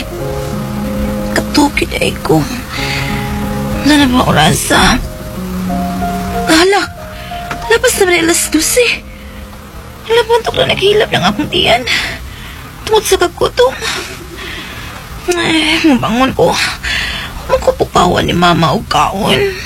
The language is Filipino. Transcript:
Katukid ay ko. Na ba orasa? Hala, labas na ba alas 12? Labantok na naghilap ng akong tiyan. Tungod sa kagutom. Mabangon ko. Magkupukawan ni mama o kaon.